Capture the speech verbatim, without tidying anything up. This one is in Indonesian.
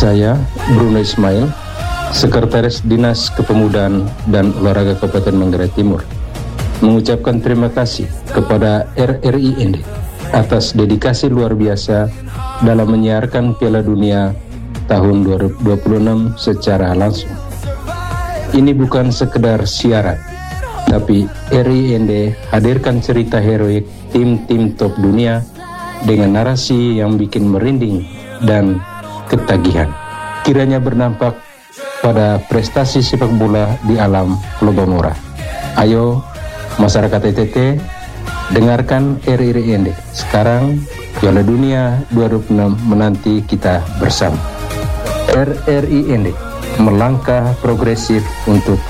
Saya, Bruno Ismail, Sekretaris Dinas Kepemudaan dan Olahraga Kabupaten Manggarai Timur, mengucapkan terima kasih kepada R R I N D atas dedikasi luar biasa dalam menyiarkan Piala Dunia tahun dua ribu dua puluh enam secara langsung. Ini bukan sekedar siaran, tapi R I N D hadirkan cerita heroik tim-tim top dunia dengan narasi yang bikin merinding dan ketagihan. Kiranya berdampak pada prestasi sepak bola di alam lomba murah. Ayo masyarakat E T T, dengarkan R R I N D. Sekarang Piala Dunia dua ribu enam menanti kita bersama. R R I N D melangkah progresif untuk